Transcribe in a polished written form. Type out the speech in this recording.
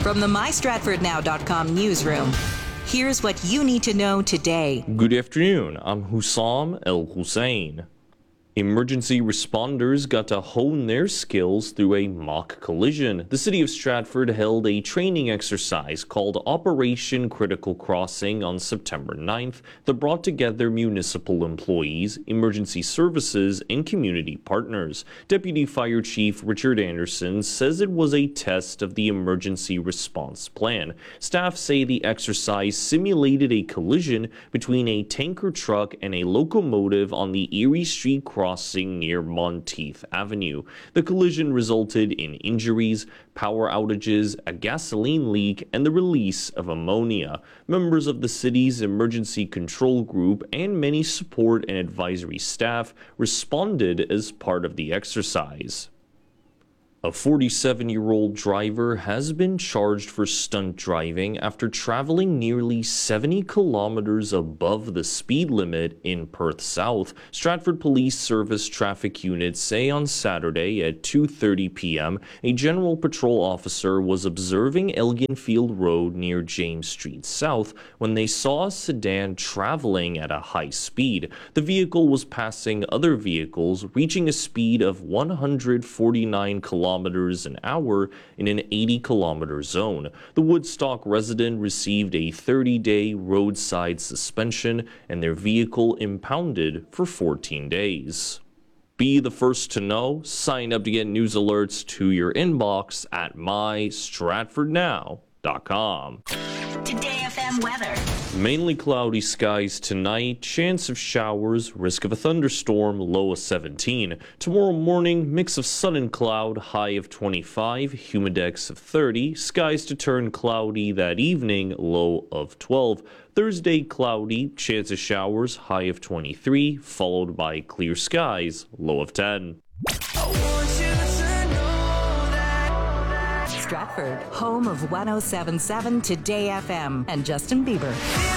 From the MyStratfordNow.com newsroom, here's what you need to know today. Good afternoon. I'm Hussam El Hussein. Emergency responders got to hone their skills through a mock collision. The city of Stratford held a training exercise called Operation Critical Crossing on September 9th that brought together municipal employees, emergency services, and community partners. Deputy Fire Chief Richard Anderson says it was a test of the emergency response plan. Staff say the exercise simulated a collision between a tanker truck and a locomotive on the Erie Street crossing near Monteith Avenue. The collision resulted in injuries, power outages, a gasoline leak, and the release of ammonia. Members of the city's emergency control group and many support and advisory staff responded as part of the exercise. A 47-year-old driver has been charged for stunt driving after traveling nearly 70 kilometers above the speed limit in Perth South. Stratford Police Service traffic units say on Saturday at 2:30 p.m. a general patrol officer was observing Elginfield Road near James Street South when they saw a sedan traveling at a high speed. The vehicle was passing other vehicles, reaching a speed of 149 kilometers an hour in an 80-kilometer zone. The Woodstock resident received a 30-day roadside suspension and their vehicle impounded for 14 days. Be the first to know. Sign up to get news alerts to your inbox at mystratfordnow.com. Today FM weather. Mainly cloudy skies tonight, chance of showers, risk of a thunderstorm, low of 17. Tomorrow morning, mix of sun and cloud, high of 25, humidex of 30. Skies to turn cloudy that evening, low of 12. Thursday, cloudy, chance of showers, high of 23, followed by clear skies, low of 10. Stratford, home of 107.7 Today FM and Justin Bieber.